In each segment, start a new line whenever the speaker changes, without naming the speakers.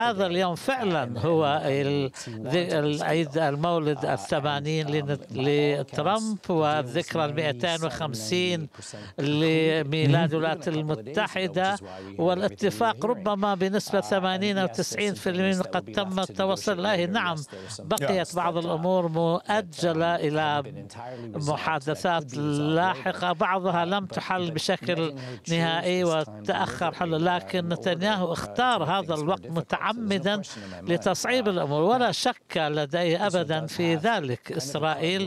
هذا اليوم فعلا هو العيد المولد 80 لترامب، والذكرى 250 لميلاد الولايات المتحدة، والاتفاق ربما بنسبة 80 أو 90% قد تم التوصل إليه. نعم، بقيت بعض الأمور مؤجلة إلى محادثات لاحقة، بعضها لم تحل بشكل نهائي وتأخر حله، لكن نتنياهو اختار هذا الوقت متعمدا لتصعيب الأمور، ولا شك لديه أبدا في ذلك. إسرائيل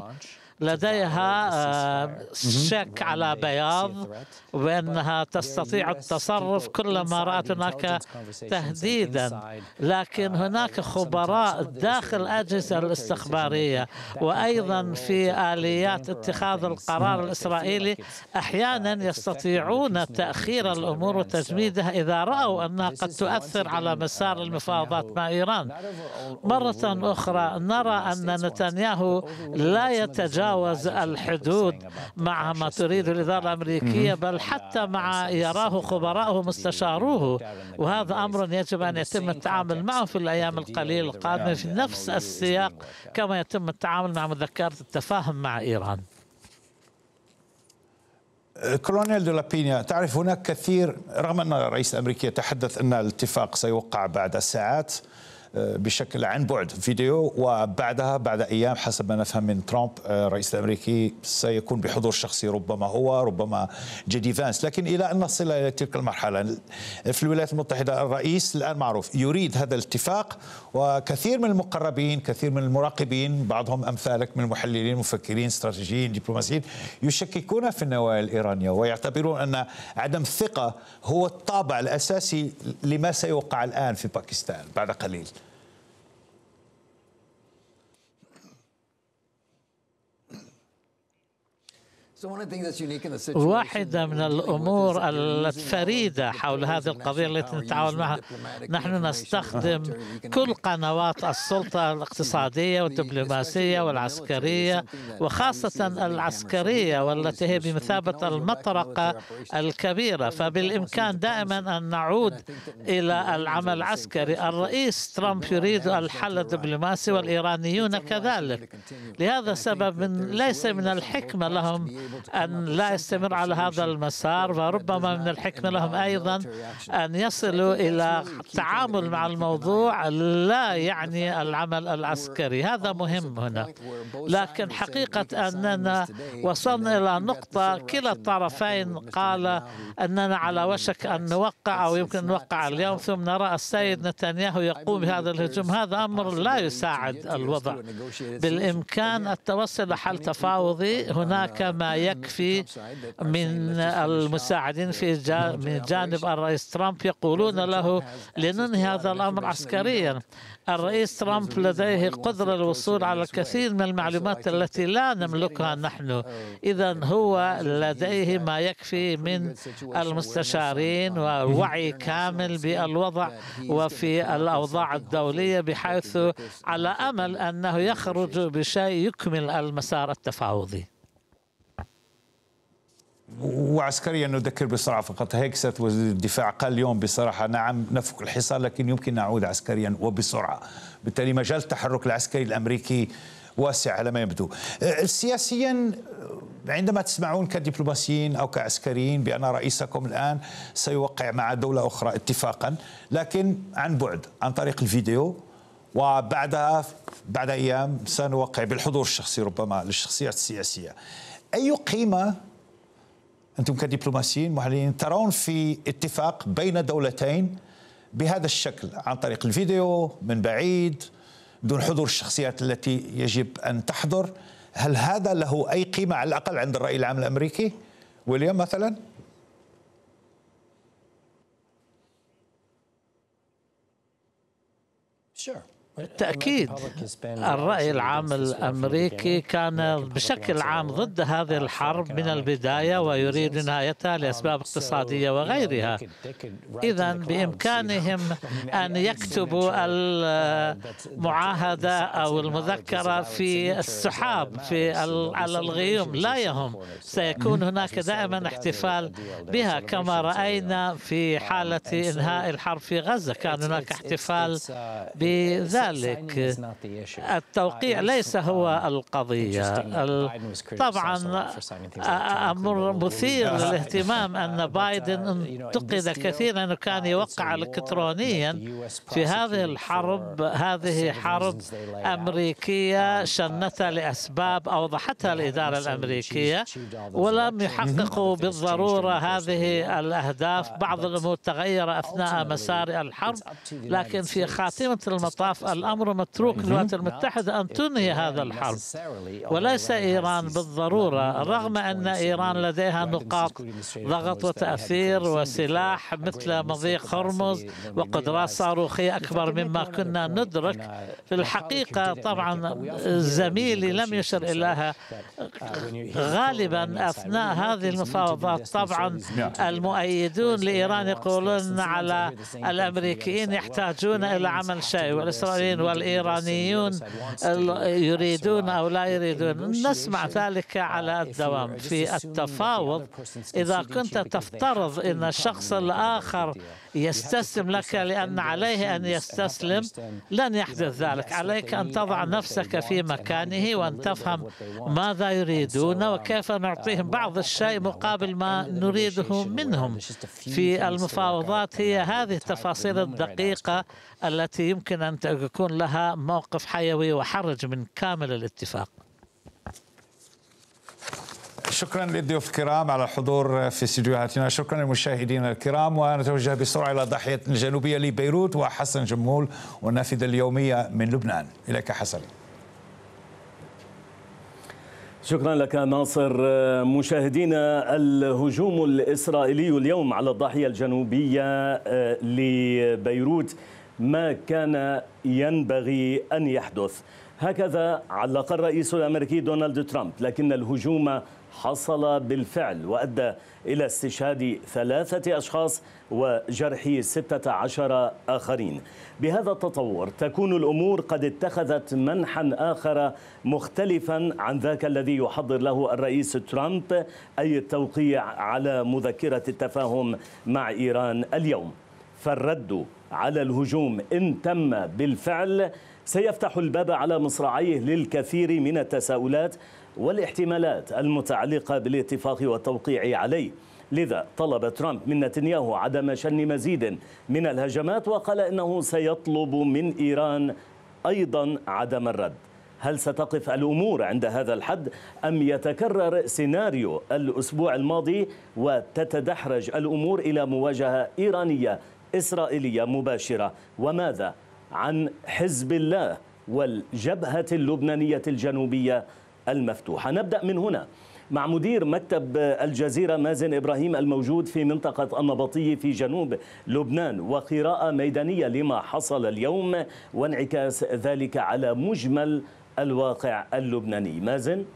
لديها شك على بياض بأنها تستطيع التصرف كلما رأت هناك تهديدا، لكن هناك خبراء داخل الأجهزة الاستخبارية وأيضا في آليات اتخاذ القرار الإسرائيلي أحيانا يستطيعون تأخير الأمور وتجميدها إذا رأوا أنها قد تؤثر على مسار المفاوضات مع إيران. مرة أخرى نرى أن نتنياهو لا يتجاوز الحدود مع ما تريد الإدارة الأمريكية، بل حتى مع يراه خبراءه مستشاروه، وهذا أمر يجب أن يتم التعامل معه في الأيام القليلة القادمة في نفس السياق كما يتم التعامل مع مذكرة التفاهم مع إيران.
كولونيل دولابينيا، تعرف هناك كثير، رغم أن الرئيس الأمريكي يتحدث أن الاتفاق سيوقع بعد ساعات بشكل عن بعد فيديو، وبعدها بعد أيام حسب ما نفهم من ترامب الرئيس الأمريكي سيكون بحضور شخصي، ربما هو ربما جيدي فانس. لكن إلى أن نصل إلى تلك المرحلة في الولايات المتحدة الرئيس الآن معروف يريد هذا الاتفاق، وكثير من المقربين كثير من المراقبين بعضهم أمثالك من المحللين مفكرين استراتيجيين دبلوماسيين يشككون في النوايا الإيرانية ويعتبرون أن عدم الثقة هو الطابع الأساسي لما سيوقع الآن في باكستان بعد قليل.
واحدة من الأمور الفريدة حول هذه القضية التي نتعامل معها، نحن نستخدم كل قنوات السلطة الاقتصادية والدبلوماسية والعسكرية، وخاصة العسكرية والتي هي بمثابة المطرقة الكبيرة، فبالإمكان دائما أن نعود إلى العمل العسكري. الرئيس ترامب يريد الحل الدبلوماسي والإيرانيون كذلك، لهذا السبب ليس من الحكمة لهم أن لا يستمر على هذا المسار، وربما من الحكمة لهم أيضا أن يصلوا إلى التعامل مع الموضوع لا يعني العمل العسكري. هذا مهم هنا، لكن حقيقة أننا وصلنا إلى نقطة كلا الطرفين قال أننا على وشك أن نوقع أو يمكن نوقع اليوم، ثم نرى السيد نتنياهو يقوم بهذا الهجوم. هذا أمر لا يساعد الوضع. بالإمكان التوصل لحل تفاوضي. هناك ما يكفي من المساعدين من جانب الرئيس ترامب يقولون له لننهي هذا الأمر عسكريا. الرئيس ترامب لديه قدرة للوصول على الكثير من المعلومات التي لا نملكها نحن، إذا هو لديه ما يكفي من المستشارين ووعي كامل بالوضع وفي الأوضاع الدولية، بحيث على أمل أنه يخرج بشيء يكمل المسار التفاوضي.
وعسكريا نذكر بسرعة فقط، هيكسات وزير الدفاع قال اليوم بصراحة نعم نفك الحصار لكن يمكن نعود عسكريا وبسرعة، بالتالي مجال التحرك العسكري الأمريكي واسع على ما يبدو. سياسيا عندما تسمعون كدبلوماسيين أو كعسكريين بأن رئيسكم الآن سيوقع مع دولة أخرى اتفاقا لكن عن بعد عن طريق الفيديو، وبعدها بعد أيام سنوقع بالحضور الشخصي ربما للشخصيات السياسية، أي قيمة أنتم كدبلوماسيين محللين ترون في اتفاق بين دولتين بهذا الشكل عن طريق الفيديو من بعيد دون حضور الشخصيات التي يجب أن تحضر؟ هل هذا له أي قيمة على الأقل عند الرأي العام الأمريكي؟ ويليام مثلا؟
بالتأكيد الرأي العام الأمريكي كان بشكل عام ضد هذه الحرب من البداية ويريد نهايتها لأسباب اقتصادية وغيرها. إذا بإمكانهم أن يكتبوا المعاهدة أو المذكرة في السحاب على الغيوم، لا يهم، سيكون هناك دائما احتفال بها كما رأينا في حالة إنهاء الحرب في غزة، كان هناك احتفال بذلك. التوقيع ليس هو القضية. طبعا أمر مثير للاهتمام أن بايدن انتقد كثيرا أنه كان يوقع إلكترونيا في هذه الحرب. هذه حرب أمريكية شنتها لأسباب أوضحتها الإدارة الأمريكية، ولم يحققوا بالضرورة هذه الأهداف. بعض الأمور تغير أثناء مسار الحرب، لكن في خاتمة المطاف الأمر متروك للولايات المتحدة أن تنهي هذا الحرب وليس إيران بالضرورة، رغم أن إيران لديها نقاط ضغط وتأثير وسلاح مثل مضيق هرمز وقدرات صاروخية أكبر مما كنا ندرك. في الحقيقة طبعا زميلي لم يشر إليها غالبا أثناء هذه المفاوضات. طبعا المؤيدون لإيران يقولون على الأمريكيين يحتاجون إلى عمل شيء، والإسرائيليين والإيرانيون يريدون أو لا يريدون. نسمع ذلك على الدوام. في التفاوض إذا كنت تفترض أن الشخص الآخر يستسلم لك لأن عليه أن يستسلم، لن يحدث ذلك. عليك أن تضع نفسك في مكانه وأن تفهم ماذا يريدون وكيف نعطيهم بعض الشيء مقابل ما نريده منهم. في المفاوضات هي هذه التفاصيل الدقيقة التي يمكن أن تكون لها موقف حيوي وحرج من كامل الاتفاق.
شكرا للضيوف الكرام على الحضور في استديوهاتنا. شكرا للمشاهدين الكرام، ونتوجه بسرعة إلى ضاحية الجنوبية لبيروت وحسن جمول والنافذة اليومية من لبنان. إليك حسن.
شكرا لك ناصر. مشاهدينا، الهجوم الإسرائيلي اليوم على الضاحية الجنوبية لبيروت ما كان ينبغي أن يحدث، هكذا علق الرئيس الأمريكي دونالد ترامب، لكن الهجوم حصل بالفعل وأدى إلى استشهاد 3 أشخاص وجرح 16 آخرين. بهذا التطور تكون الأمور قد اتخذت منحا آخر مختلفا عن ذاك الذي يحضر له الرئيس ترامب، أي التوقيع على مذكرة التفاهم مع إيران اليوم. فالرد على الهجوم إن تم بالفعل سيفتح الباب على مصراعيه للكثير من التساؤلات والاحتمالات المتعلقة بالاتفاق والتوقيع عليه. لذا طلب ترامب من نتنياهو عدم شن مزيد من الهجمات، وقال إنه سيطلب من إيران أيضا عدم الرد. هل ستقف الأمور عند هذا الحد أم يتكرر سيناريو الأسبوع الماضي وتتدحرج الأمور إلى مواجهة إيرانية إسرائيلية مباشرة؟ وماذا عن حزب الله والجبهة اللبنانية الجنوبية المفتوحة؟ نبدأ من هنا مع مدير مكتب الجزيرة مازن إبراهيم الموجود في منطقة النبطية في جنوب لبنان، وقراءة ميدانية لما حصل اليوم وانعكاس ذلك على مجمل الواقع اللبناني. مازن.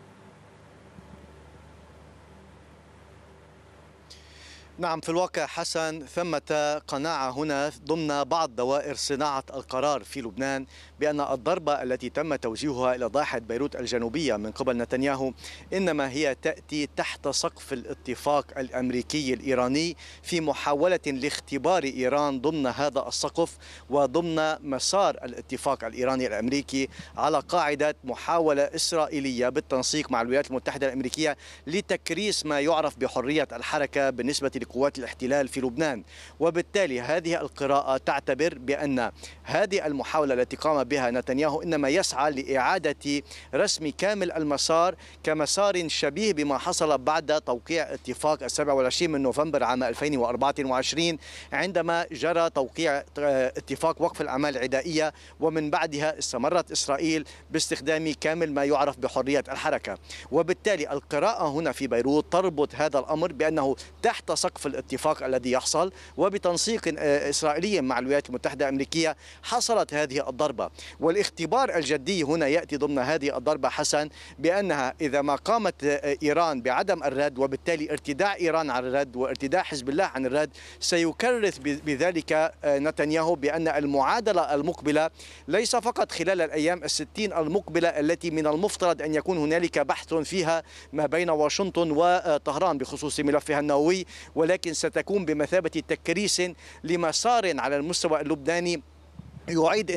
نعم، في الواقع حسن ثمة قناعة هنا ضمن بعض دوائر صناعة القرار في لبنان بأن الضربة التي تم توجيهها إلى ضاحية بيروت الجنوبية من قبل نتنياهو إنما هي تأتي تحت سقف الاتفاق الأمريكي الإيراني في محاولة لاختبار إيران ضمن هذا السقف وضمن مسار الاتفاق الإيراني الأمريكي على قاعدة محاولة إسرائيلية بالتنسيق مع الولايات المتحدة الأمريكية لتكريس ما يعرف بحرية الحركة بالنسبة لقوات الاحتلال في لبنان. وبالتالي هذه القراءة تعتبر بأن هذه المحاولة التي قام بها نتنياهو إنما يسعى لإعادة رسم كامل المسار كمسار شبيه بما حصل بعد توقيع اتفاق 27 من نوفمبر عام 2024 عندما جرى توقيع اتفاق وقف الأعمال العدائية، ومن بعدها استمرت إسرائيل باستخدام كامل ما يعرف بحرية الحركة. وبالتالي القراءة هنا في بيروت تربط هذا الأمر بأنه تحت سقف وقف الاتفاق الذي يحصل وبتنسيق إسرائيلي مع الولايات المتحدة الأمريكية حصلت هذه الضربة. والاختبار الجدي هنا يأتي ضمن هذه الضربة حسن، بأنها إذا ما قامت إيران بعدم الرد وبالتالي ارتداع إيران عن الرد وارتداع حزب الله عن الرد، سيكرس بذلك نتنياهو بأن المعادلة المقبلة ليس فقط خلال الأيام 60 المقبلة التي من المفترض أن يكون هنالك بحث فيها ما بين واشنطن وطهران بخصوص ملفها النووي، ولكن ستكون بمثابة تكريس لمسار على المستوى اللبناني يعيد